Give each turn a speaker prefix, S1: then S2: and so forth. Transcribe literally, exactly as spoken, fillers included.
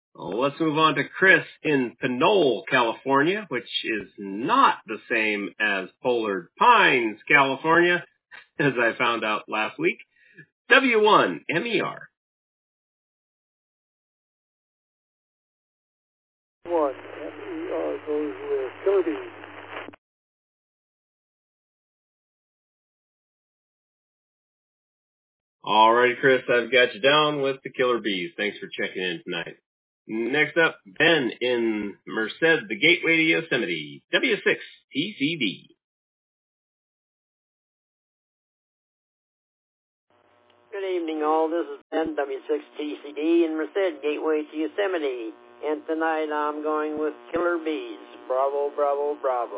S1: Well, let's move on to Chris in Pinole, California, which is not the same as Pollard Pines, California, as I found out last week. W one M E R.
S2: One M E R goes with Killer Bees.
S1: All right, Chris, I've got you down with the Killer Bees. Thanks for checking in tonight. Next up, Ben in Merced, the Gateway to Yosemite, W six T C D.
S3: Good evening, all. This is Ben, W six T C D in Merced, Gateway to Yosemite. And tonight I'm going with Killer Bees. Bravo, bravo, bravo.